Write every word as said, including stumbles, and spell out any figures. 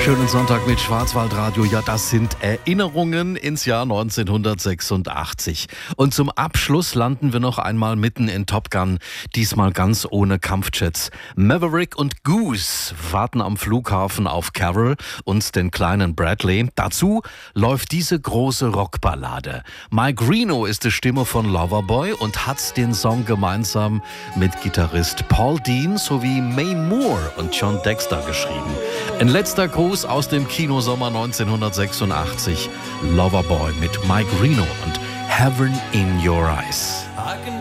Schönen Sonntag mit Schwarzwaldradio. Ja, das sind Erinnerungen ins Jahr neunzehnhundertsechsundachtzig. Und zum Abschluss landen wir noch einmal mitten in Top Gun, diesmal ganz ohne Kampfjets. Maverick und Goose warten am Flughafen auf Carol und den kleinen Bradley. Dazu läuft diese große Rockballade. Mike Reno ist die Stimme von Loverboy und hat den Song gemeinsam mit Gitarrist Paul Dean sowie May Moore und John Dexter geschrieben. Ein letzter Gruß aus dem Kinosommer neunzehnhundertsechsundachtzig. Loverboy mit Mike Reno und Heaven in Your Eyes.